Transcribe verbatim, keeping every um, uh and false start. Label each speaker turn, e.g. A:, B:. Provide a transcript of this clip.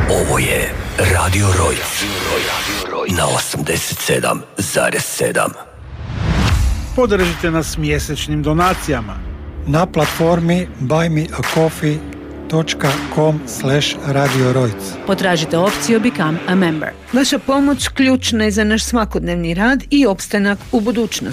A: Ovo je Radio Rojc na osamdeset sedam zarez sedam.
B: Podržite nas mjesečnim donacijama
C: na platformi buymeacoffee dot com slash Radio Rojc.
D: Potražite opciju Become a Member. Vaša pomoć ključna je za naš svakodnevni rad i opstanak u budućnosti.